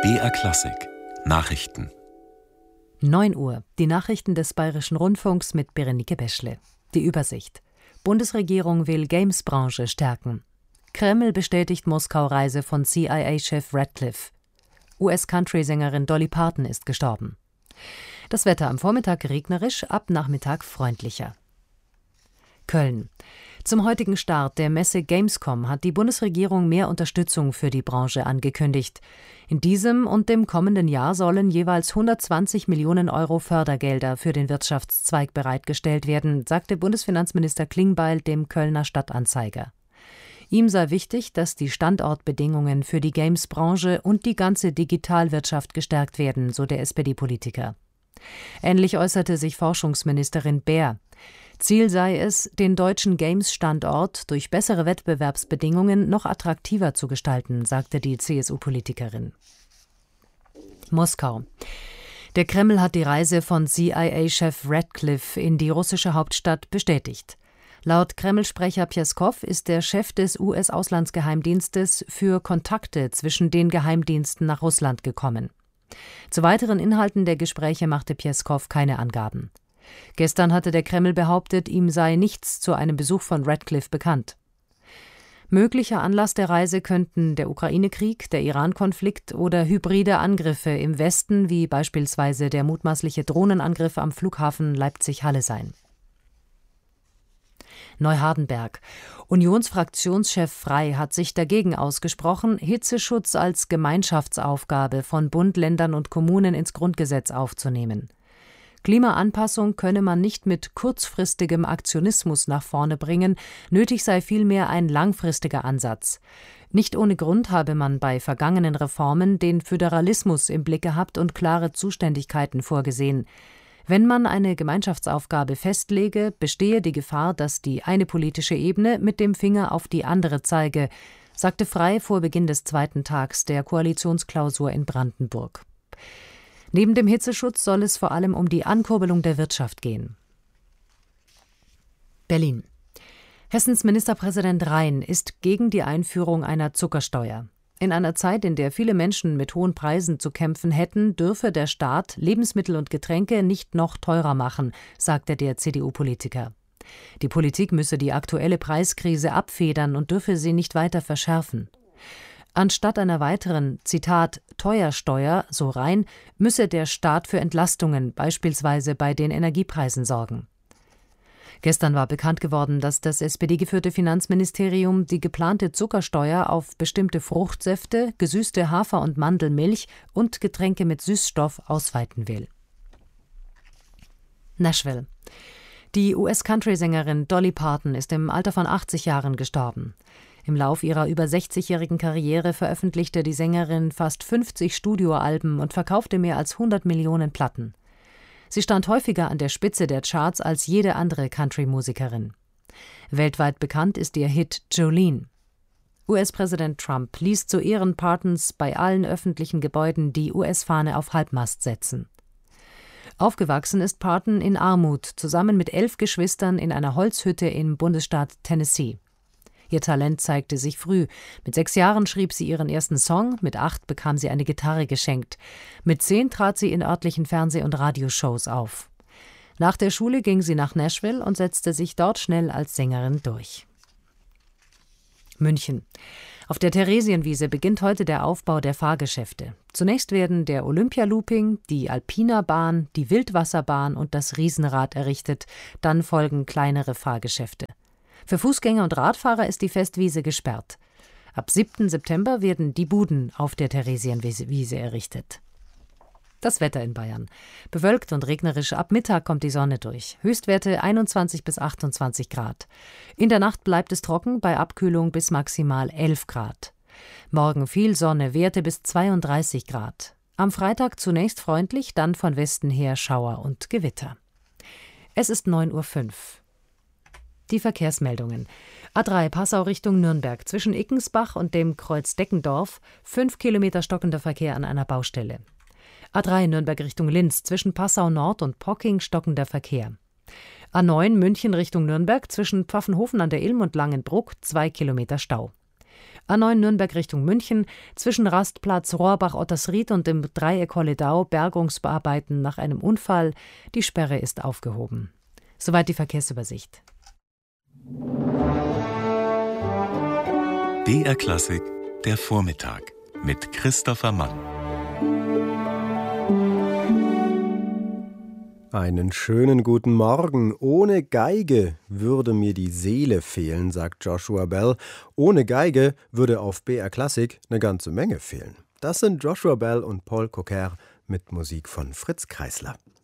BR Klassik Nachrichten 9 Uhr. Die Nachrichten des Bayerischen Rundfunks mit Berenike Beschle. Die Übersicht. Bundesregierung will Games-Branche stärken. Kreml bestätigt Moskau-Reise von CIA-Chef Radcliffe. US-Country-Sängerin Dolly Parton ist gestorben. Das Wetter am Vormittag regnerisch, ab Nachmittag freundlicher. Köln. Zum heutigen Start der Messe Gamescom hat die Bundesregierung mehr Unterstützung für die Branche angekündigt. In diesem und dem kommenden Jahr sollen jeweils 120 Millionen Euro Fördergelder für den Wirtschaftszweig bereitgestellt werden, sagte Bundesfinanzminister Klingbeil dem Kölner Stadtanzeiger. Ihm sei wichtig, dass die Standortbedingungen für die Games-Branche und die ganze Digitalwirtschaft gestärkt werden, so der SPD-Politiker. Ähnlich äußerte sich Forschungsministerin Baer. Ziel sei es, den deutschen Games-Standort durch bessere Wettbewerbsbedingungen noch attraktiver zu gestalten, sagte die CSU-Politikerin. Moskau. Der Kreml hat die Reise von CIA-Chef Radcliffe in die russische Hauptstadt bestätigt. Laut Kreml-Sprecher Pjeskow ist der Chef des US-Auslandsgeheimdienstes für Kontakte zwischen den Geheimdiensten nach Russland gekommen. Zu weiteren Inhalten der Gespräche machte Pjeskow keine Angaben. Gestern hatte der Kreml behauptet, ihm sei nichts zu einem Besuch von Radcliffe bekannt. Möglicher Anlass der Reise könnten der Ukraine-Krieg, der Iran-Konflikt oder hybride Angriffe im Westen, wie beispielsweise der mutmaßliche Drohnenangriff am Flughafen Leipzig-Halle sein. Neuhardenberg. Unionsfraktionschef Frey hat sich dagegen ausgesprochen, Hitzeschutz als Gemeinschaftsaufgabe von Bund, Ländern und Kommunen ins Grundgesetz aufzunehmen. Klimaanpassung könne man nicht mit kurzfristigem Aktionismus nach vorne bringen, nötig sei vielmehr ein langfristiger Ansatz. Nicht ohne Grund habe man bei vergangenen Reformen den Föderalismus im Blick gehabt und klare Zuständigkeiten vorgesehen. Wenn man eine Gemeinschaftsaufgabe festlege, bestehe die Gefahr, dass die eine politische Ebene mit dem Finger auf die andere zeige, sagte Frey vor Beginn des zweiten Tags der Koalitionsklausur in Brandenburg. Neben dem Hitzeschutz soll es vor allem um die Ankurbelung der Wirtschaft gehen. Berlin. Hessens Ministerpräsident Rhein ist gegen die Einführung einer Zuckersteuer. In einer Zeit, in der viele Menschen mit hohen Preisen zu kämpfen hätten, dürfe der Staat Lebensmittel und Getränke nicht noch teurer machen, sagte der CDU-Politiker. Die Politik müsse die aktuelle Preiskrise abfedern und dürfe sie nicht weiter verschärfen. Anstatt einer weiteren, Zitat, Teuersteuer, so Rhein, müsse der Staat für Entlastungen, beispielsweise bei den Energiepreisen, sorgen. Gestern war bekannt geworden, dass das SPD-geführte Finanzministerium die geplante Zuckersteuer auf bestimmte Fruchtsäfte, gesüßte Hafer- und Mandelmilch und Getränke mit Süßstoff ausweiten will. Nashville. Die US-Country-Sängerin Dolly Parton ist im Alter von 80 Jahren gestorben. Im Lauf ihrer über 60-jährigen Karriere veröffentlichte die Sängerin fast 50 Studioalben und verkaufte mehr als 100 Millionen Platten. Sie stand häufiger an der Spitze der Charts als jede andere Country-Musikerin. Weltweit bekannt ist ihr Hit Jolene. US-Präsident Trump ließ zu Ehren Partons bei allen öffentlichen Gebäuden die US-Fahne auf Halbmast setzen. Aufgewachsen ist Parton in Armut, zusammen mit 11 Geschwistern in einer Holzhütte im Bundesstaat Tennessee. Ihr Talent zeigte sich früh. Mit 6 Jahren schrieb sie ihren ersten Song, mit 8 bekam sie eine Gitarre geschenkt. Mit 10 trat sie in örtlichen Fernseh- und Radioshows auf. Nach der Schule ging sie nach Nashville und setzte sich dort schnell als Sängerin durch. München. Auf der Theresienwiese beginnt heute der Aufbau der Fahrgeschäfte. Zunächst werden der Olympia-Looping, die Alpina-Bahn, die Wildwasserbahn und das Riesenrad errichtet. Dann folgen kleinere Fahrgeschäfte. Für Fußgänger und Radfahrer ist die Festwiese gesperrt. Ab 7. September werden die Buden auf der Theresienwiese errichtet. Das Wetter in Bayern. Bewölkt und regnerisch, ab Mittag kommt die Sonne durch. Höchstwerte 21 bis 28 Grad. In der Nacht bleibt es trocken, bei Abkühlung bis maximal 11 Grad. Morgen viel Sonne, Werte bis 32 Grad. Am Freitag zunächst freundlich, dann von Westen her Schauer und Gewitter. Es ist 9:05 Uhr. Die Verkehrsmeldungen. A3 Passau Richtung Nürnberg. Zwischen Ickensbach und dem Kreuz Deckendorf 5 Kilometer stockender Verkehr an einer Baustelle. A3 Nürnberg Richtung Linz. Zwischen Passau Nord und Pocking stockender Verkehr. A9 München Richtung Nürnberg. Zwischen Pfaffenhofen an der Ilm und Langenbruck 2 Kilometer Stau. A9 Nürnberg Richtung München, zwischen Rastplatz Rohrbach-Ottersried und dem Dreieck Holledau Bergungsbearbeiten nach einem Unfall. Die Sperre ist aufgehoben. Soweit die Verkehrsübersicht. BR Klassik, der Vormittag mit Christopher Mann. Einen schönen guten Morgen. Ohne Geige würde mir die Seele fehlen, sagt Joshua Bell. Ohne Geige würde auf BR Klassik eine ganze Menge fehlen. Das sind Joshua Bell und Paul Cocker mit Musik von Fritz Kreisler.